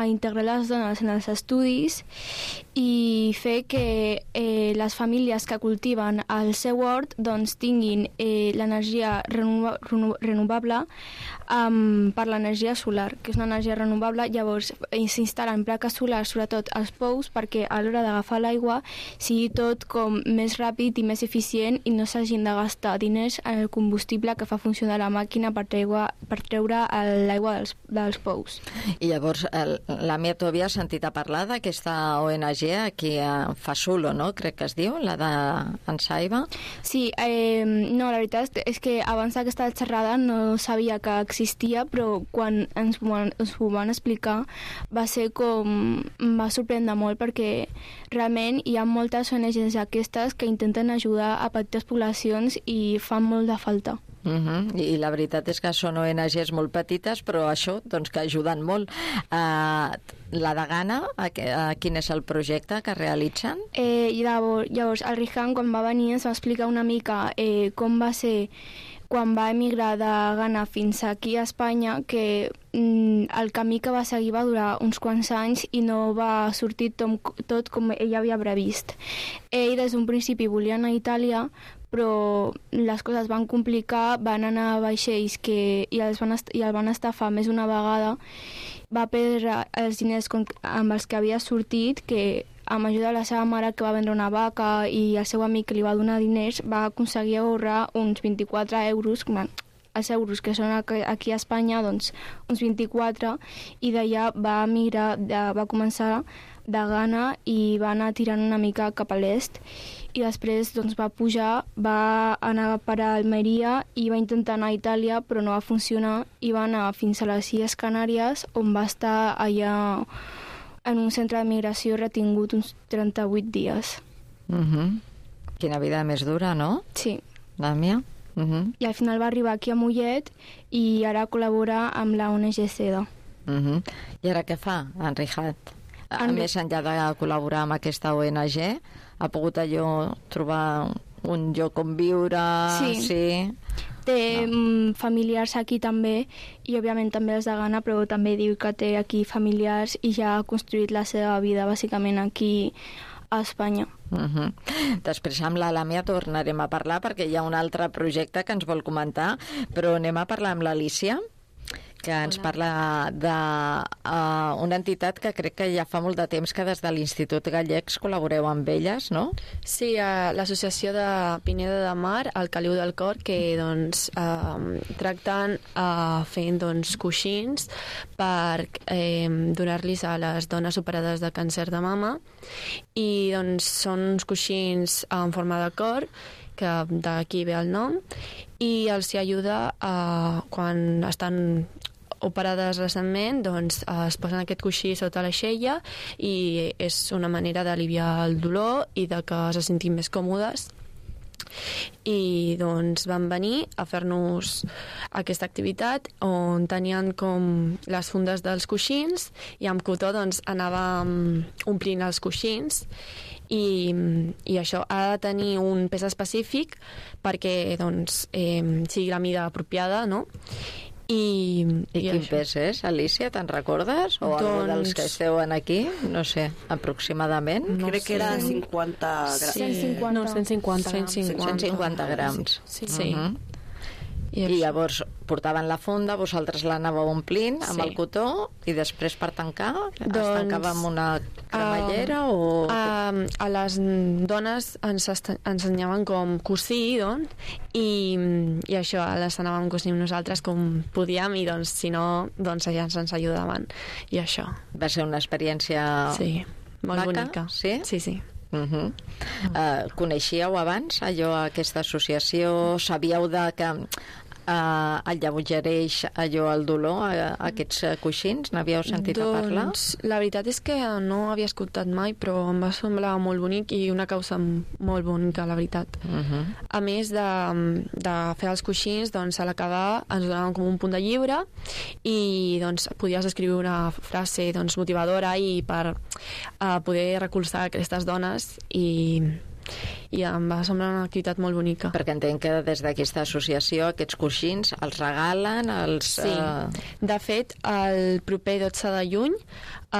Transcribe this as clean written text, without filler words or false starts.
a integrar les dones en els estudis i fer que les famílies que cultiven el seu hort doncs, tinguin l'energia renovable per l'energia solar, que és una energia renovable. Llavors s'instal·len plaques solars, sobretot als pous, perquè a l'hora d'agafar l'aigua sigui tot com més ràpid i més eficient i no s'hagin de gastar diners en el combustible que fa funcionar la màquina per treure l'aigua dels pous. I llavors, Làmia, tu havies sentit a parlar d'aquesta ONG aquí a Fasulo, no? Crec que es diu, la d'en Saiba. Sí, no, la veritat és que abans d'aquesta xerrada no sabia que existia, però quan ens ho van explicar va ser com... va sorprendre molt, perquè realment hi ha moltes ONGs aquestes que intenten ajudar a petites poblacions i fan molt de falta. I la veritat és que són ONGs molt petites, però això, doncs, que ajuden molt. La de Ghana, quin és el projecte que realitzen? Llavors, el Rihan, quan va venir, ens va explicar una mica com va ser quan va emigrar de Ghana fins aquí a Espanya, que el camí que va seguir va durar uns quants anys i no va sortir tot com ell havia previst. Ell des d'un principi volia anar a Itàlia, però les coses van complicar, van anar a vaixells i el van estafar més d'una vegada. Va perdre els diners amb els que havia sortit, que amb ajuda de la seva mare, que va vendre una vaca, i el seu amic que li va donar diners, va aconseguir ahorrar uns 24 euros, els euros que són aquí a Espanya, doncs uns 24, i d'allà va migrar, va començar de Ghana i va anar tirant una mica cap a l'est, i després doncs, va pujar, va anar a parar a Almeria i va intentar anar a Itàlia, però no va funcionar, i va anar fins a les Illes Canàries, on va estar allà en un centre de migració retingut uns 38 dies. Quina vida més dura, no? Sí. Làmia? I al final va arribar aquí a Mollet i ara col·labora amb la ONG SEDA. I ara què fa, en Rihat? A més enllà de col·laborar amb aquesta ONG, ha pogut allò trobar un lloc on viure? Sí. Té familiars aquí també, i òbviament també els de Ghana, però també diu que té aquí familiars i ja ha construït la seva vida bàsicament aquí a Espanya. Després amb la Làmia tornarem a parlar, perquè hi ha un altre projecte que ens vol comentar, però anem a parlar amb l'Alícia, que ens parla d'una entitat que crec que ja fa molt de temps que des de l'Institut Gallecs col·laboreu amb elles, no? Sí, l'associació de Pineda de Mar, el Caliu del Cor, que doncs, tracten fent doncs, coixins per donar-los a les dones operades de càncer de mama, i doncs, són uns coixins en forma de cor, que d'aquí ve el nom, i els ajuda quan estan operades recentment, doncs es posen aquest coixí sota l'aixella i és una manera d'aliviar el dolor i de que se sentin més còmodes. I doncs van venir a fer-nos aquesta activitat on tenien com les fundes dels coixins i amb cotó doncs anàvem omplint els coixins, i això ha de tenir un pes específic perquè doncs, sigui la mida apropiada, no? I quin pes és, Alícia, te'n recordes? O algú dels que esteu aquí? No sé, aproximadament? Crec que era 50 grams. 150 grams. Sí. I llavors portaven la funda, vosaltres l'anàveu omplint amb el cotó i després per tancar es tancava amb una cremallera o... A les dones ens ensenyaven com cosir, doncs, i això les anàvem cosint nosaltres com podíem, i doncs si no, doncs ja ens ajudaven, i això. Va ser una experiència molt bonica. Sí? Sí. Coneixíeu abans aquesta associació? Sabíeu que alleugereix el dolor aquests coixins? N'havíeu sentit a parlar? Doncs la veritat és que no havia escoltat mai, però em va semblar molt bonic i una causa molt bonica, la veritat. A més de fer els coixins, doncs a l'acabar ens donaven com un punt de llibre i doncs podies escriure una frase doncs, motivadora i per poder recolzar aquestes dones, i i em va semblar una activitat molt bonica. Perquè entenc que des d'aquesta associació aquests coixins els regalen, Sí, de fet, el proper 12 de juny